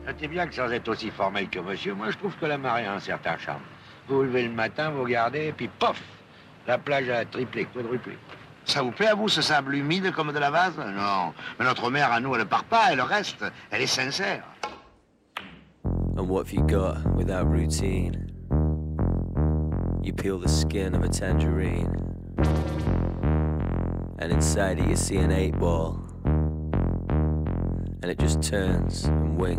Notez bien que sans être aussi formel que monsieur, moi je trouve que la marée a un certain charme. Vous vous levez le matin, vous regardez, puis pof, la plage a triplé, quadruplé. Ça vous plaît à vous, ce sable humide comme de la vase? Non. Mais notre mère, à nous, elle part pas, elle reste. Elle est sincère. And what have you got without routine? You peel the skin of a tangerine, and inside it you see an 8 ball, and it just turns and winks.